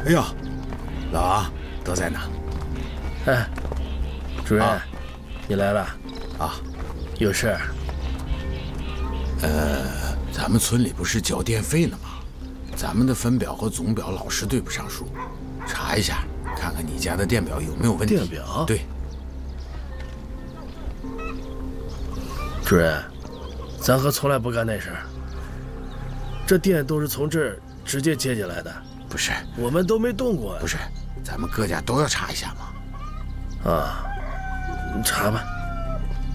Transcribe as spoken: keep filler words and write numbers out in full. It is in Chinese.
哎呀，老王都在呢。 哎，主任，啊、你来了啊？ 有事？ 呃，咱们村里不是交电费呢吗？咱们的分表和总表老是对不上数，查一下，看看你家的电表有没有问题。 电表？ 对。 主任，咱可从来不干那事儿。这电都是从这儿直接接进来的。 不是， 我们都没动过。 不是，咱们各家都要查一下嘛。 啊，你查吧。